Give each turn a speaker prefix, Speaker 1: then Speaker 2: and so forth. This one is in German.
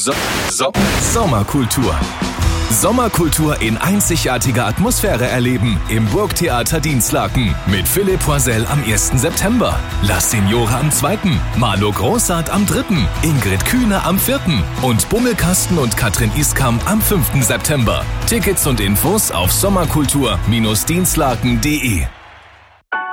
Speaker 1: Sommerkultur. Sommerkultur in einzigartiger Atmosphäre erleben im Burgtheater Dinslaken mit Philipp Poisel am 1. September, La Signora am 2., Marlo Großart am 3., Ingrid Kühne am 4. und Bummelkasten und Katrin Iskamp am 5. September. Tickets und Infos auf sommerkultur-dinslaken.de.